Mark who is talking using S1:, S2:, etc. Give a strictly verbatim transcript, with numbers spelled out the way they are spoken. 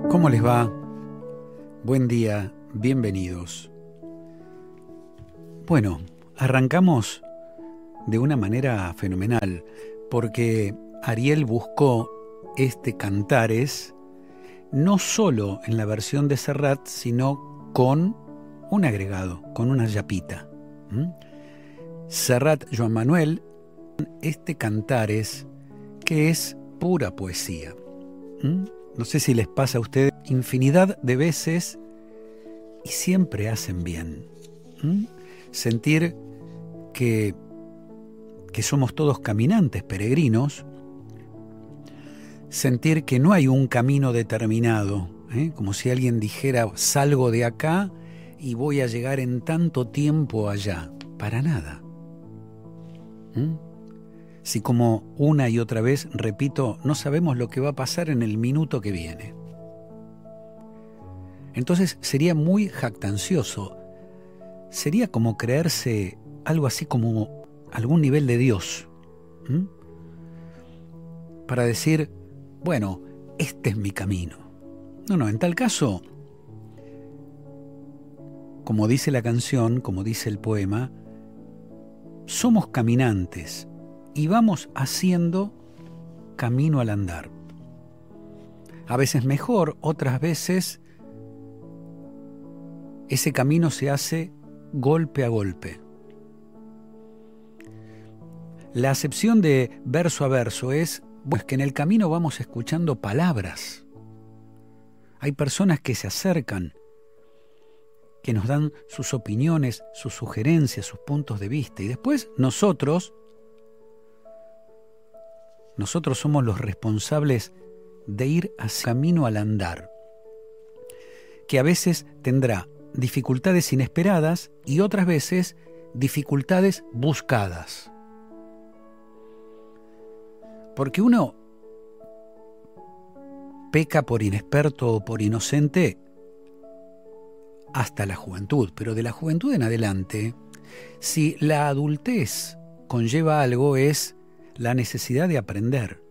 S1: ¿Cómo les va? Buen día, bienvenidos. Bueno, arrancamos de una manera fenomenal, porque Ariel buscó este Cantares no solo en la versión de Serrat, sino con un agregado, con una yapita. ¿Mm? Serrat Joan Manuel, este Cantares que es pura poesía. ¿Mm? No sé si les pasa a ustedes infinidad de veces y siempre hacen bien. ¿Mm? Sentir que, que somos todos caminantes, peregrinos, sentir que no hay un camino determinado, ¿eh? Como si alguien dijera, salgo de acá y voy a llegar en tanto tiempo allá. Para nada. ¿Mm? Si como una y otra vez repito, no sabemos lo que va a pasar en el minuto que viene. Entonces sería muy jactancioso, sería como creerse algo así como algún nivel de Dios, ¿Mm? para decir, bueno, este es mi camino. No, no, en tal caso, como dice la canción, como dice el poema, somos caminantes y vamos haciendo camino al andar. A veces mejor, otras veces ese camino se hace golpe a golpe. La acepción de verso a verso es pues, que en el camino vamos escuchando palabras. Hay personas que se acercan, que nos dan sus opiniones, sus sugerencias, sus puntos de vista. Y después nosotros, nosotros somos los responsables de ir hacia camino al andar, que a veces tendrá dificultades inesperadas y otras veces dificultades buscadas. Porque uno peca por inexperto o por inocente hasta la juventud, pero de la juventud en adelante, si la adultez conlleva algo, es la necesidad de aprender.